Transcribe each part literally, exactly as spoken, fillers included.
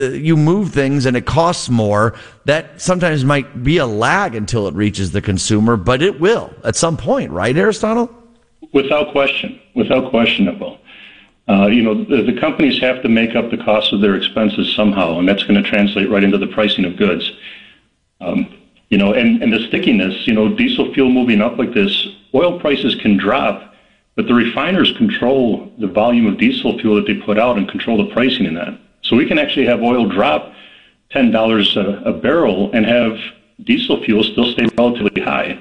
you move things and it costs more, that sometimes might be a lag until it reaches the consumer, but it will at some point, right, Aristotle? Without question, without question it will. Uh, you know, the, the companies have to make up the cost of their expenses somehow, and that's going to translate right into the pricing of goods. Um, you know, and, and the stickiness, you know, diesel fuel moving up like this, oil prices can drop, but the refiners control the volume of diesel fuel that they put out and control the pricing in that. So we can actually have oil drop ten dollars a, a barrel and have diesel fuel still stay relatively high.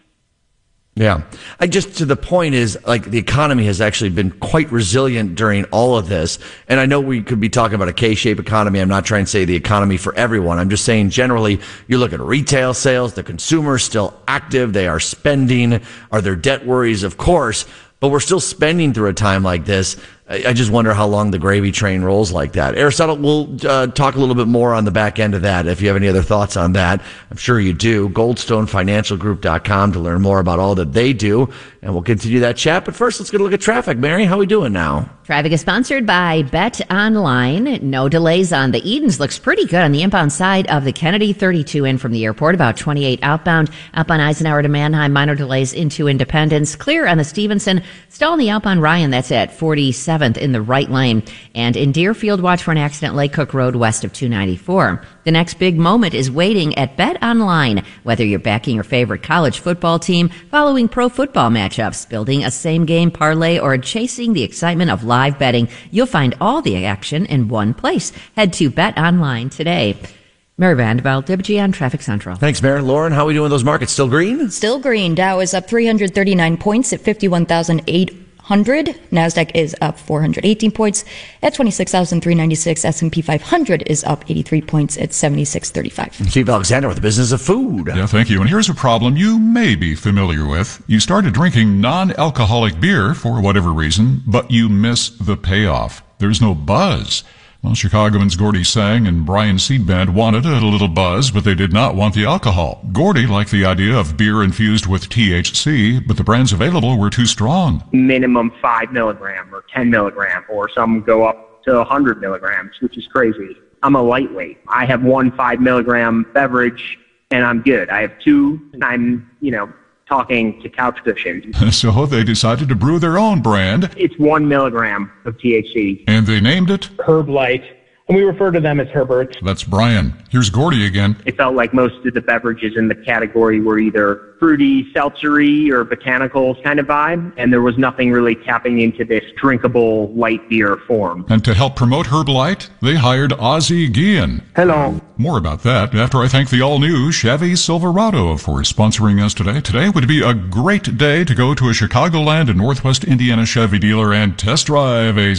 Yeah. I just, to the point is, like, the economy has actually been quite resilient during all of this. And I know we could be talking about a K-shaped economy. I'm not trying to say the economy for everyone. I'm just saying generally, you look at retail sales, the consumer is still active. They are spending. Are there debt worries? Of course. But we're still spending through a time like this. I just wonder how long the gravy train rolls like that. Aristotle, we'll uh, talk a little bit more on the back end of that. If you have any other thoughts on that, I'm sure you do. goldstone financial group dot com to learn more about all that they do. And we'll continue that chat. But first, let's get a look at traffic. Mary, how are we doing now? Traffic is sponsored by Bet Online. No delays on the Edens. Looks pretty good on the inbound side of the Kennedy. thirty-two in from the airport, about twenty-eight outbound. Up on Eisenhower to Manheim, minor delays into Independence. Clear on the Stevenson. Stall on the outbound Ryan. That's at forty-seventh in the right lane. And in Deerfield, watch for an accident Lake Cook Road west of two ninety-four. The next big moment is waiting at Bet Online. Whether you're backing your favorite college football team, following pro football matchups, building a same-game parlay, or chasing the excitement of live betting, you'll find all the action in one place. Head to Bet Online today. Mary Vanderbilt, W G N Traffic Central. Thanks, Mary. Lauren, how are we doing with those markets? Still green? Still green. Dow is up three hundred thirty-nine points at fifty-one thousand eight hundred. NASDAQ is up four hundred eighteen points at twenty-six thousand three hundred ninety-six. S and P five hundred is up eighty-three points at seventy-six thirty-five. Steve Alexander with the business of food. Yeah, thank you. And here's a problem you may be familiar with. You started drinking non-alcoholic beer for whatever reason, but you miss the payoff. There's no buzz. Well, Chicagoans Gordy Sang and Brian Seedband wanted a little buzz, but they did not want the alcohol. Gordy liked the idea of beer infused with T H C, but the brands available were too strong. Minimum five milligram or ten milligram, or some go up to one hundred milligrams, which is crazy. I'm a lightweight. I have one five milligram beverage, and I'm good. I have two, and I'm, you know, talking to couch cushions. So they decided to brew their own brand. It's one milligram of T H C. And they named it Herb Light. And we refer to them as Herberts. That's Brian. Here's Gordy again. It felt like most of the beverages in the category were either fruity, seltzery, or botanical kind of vibe, and there was nothing really tapping into this drinkable light beer form. And to help promote Herb Light, they hired Ozzie Guillen. Hello. More about that after I thank the all-new Chevy Silverado for sponsoring us today. Today would be a great day to go to a Chicagoland and Northwest Indiana Chevy dealer and test drive a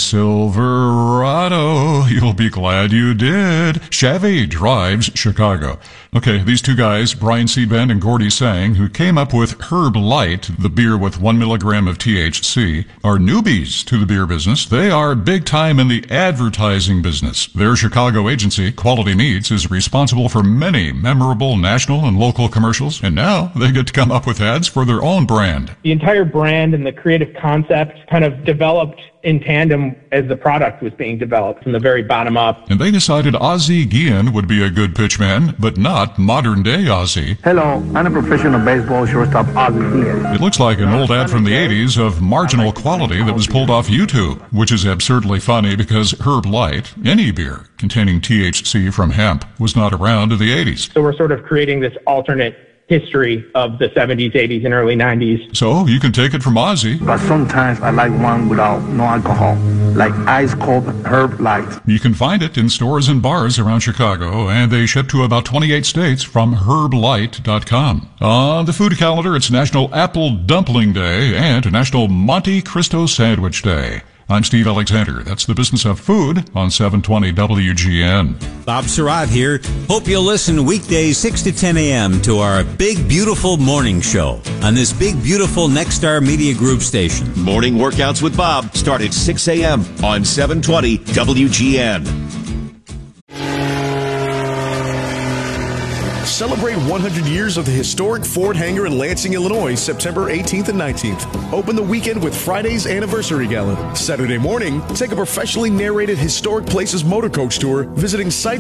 Silverado. You'll be glad you did. Chevy drives Chicago. Okay, these two guys, Brian Seedband and Gordy Sang, who came up with Herb Light, the beer with one milligram of T H C, are newbies to the beer business. They are big time in the advertising business. Their Chicago agency, Quality Meats, is responsible for many memorable national and local commercials, and now they get to come up with ads for their own brand. The entire brand and the creative concept kind of developed in tandem as the product was being developed from the very bottom up. And they decided Ozzie Guillen would be a good pitchman, but not modern-day Ozzie. Hello, I'm a professional baseball shortstop, Ozzie Guillen. It looks like an old ad from the eighties of marginal quality that was pulled off YouTube, which is absurdly funny because Herb Light, any beer containing T H C from hemp, was not around in the eighties. So we're sort of creating this alternate history of the seventies, eighties, and early nineties. So you can take it from Ozzie. But sometimes I like one without no alcohol, like ice cold Herb Light. You can find it in stores and bars around Chicago, and they ship to about twenty-eight states from herb light dot com. On the food calendar, it's National Apple Dumpling Day and National Monte Cristo Sandwich Day. I'm Steve Alexander. That's the business of food on seven twenty W G N. Bob Surratt here. Hope you'll listen weekdays six to ten a.m. to our Big Beautiful Morning Show on this Big Beautiful Nexstar Media Group station. Morning workouts with Bob start at six a.m. on seven twenty W G N. Celebrate one hundred years of the historic Ford hangar in Lansing, Illinois, September eighteenth and nineteenth. Open the weekend with Friday's Anniversary Gala. Saturday morning, take a professionally narrated Historic Places motor coach tour, visiting sites